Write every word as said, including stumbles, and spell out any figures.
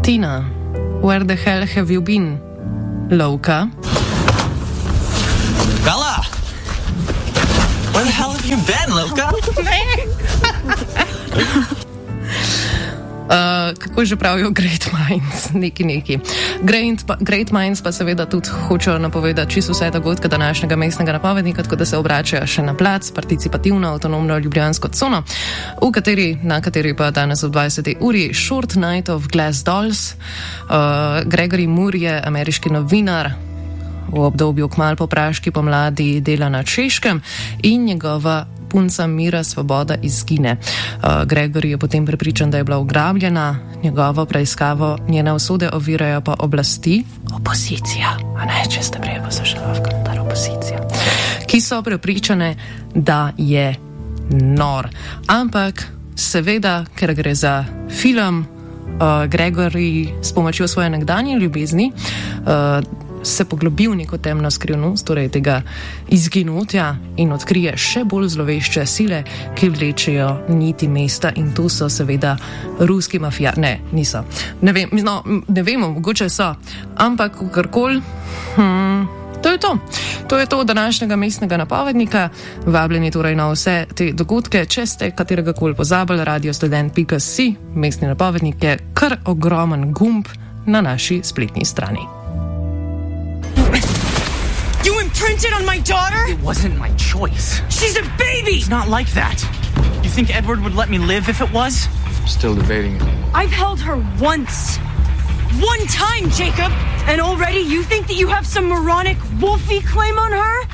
Tina, where the hell have you been? Lovka. Bella! Where the hell have you been, Lovka? Uh, kako že pravijo Great Minds, neki neki. Great, great Minds pa seveda tudi hočejo napovedati čisto vse dogodke današnjega mestnega napovednika, tako da se obračajo še na plac, participativno, avtonomno ljubljansko cono, v kateri, na kateri pa danes ob dvajseti uri Short Night of Glass Dolls. Uh, Gregory Moore je ameriški novinar, v obdobju kmalu po praški pomladi dela na Češkem in njegova punca Mira Svoboda izgine. Uh, Gregory je potem prepričan, da je bila ugrabljena, njegovo preiskavo, njene usode ovirajo pa oblasti, opozicija, a ne, če ste prej poslušali v komentar opozicija, ki so prepričane, da je nor. Ampak seveda, ker gre za film, uh, Gregory s pomočjo svoje nekdanje ljubezni uh, se poglobi v neko temno skrivnost, torej tega izginotja, in odkrije še bolj zlovešče sile, ki vlečejo niti mesta, in to so seveda ruski mafija. Ne, niso. Ne vem, no, ne vemo, mogoče so, ampak kakorkoli, hm, to je to. To je to od današnjega mestnega napovednika. Vabljeni torej na vse te dogodke. Če ste katerega koli pozabili, radiostudent pika si, mestni napovednik je kar ogromen gumb na naši spletni strani. You imprinted on my daughter? It wasn't my choice. She's a baby! It's not like that. You think Edward would let me live if it was? I'm still debating it. I've held her once. One time, Jacob! And already you think that you have some moronic wolfy claim on her?